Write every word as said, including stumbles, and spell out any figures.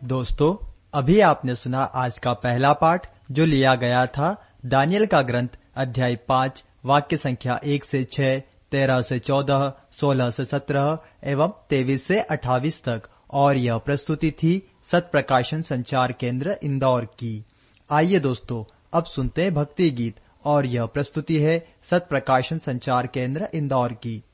दोस्तों, अभी आपने सुना आज का पहला पाठ जो लिया गया था दानियल का ग्रंथ अध्याय पाँच वाक्य संख्या एक से छह, तेरह से चौदह, सोलह से सत्रह एवं तेईस से अट्ठाईस तक, और यह प्रस्तुति थी सत प्रकाशन संचार केंद्र इंदौर की। आइए दोस्तों, अब सुनते हैं भक्ति गीत, और यह प्रस्तुति है सत प्रकाशन संचार केंद्र इंदौर की।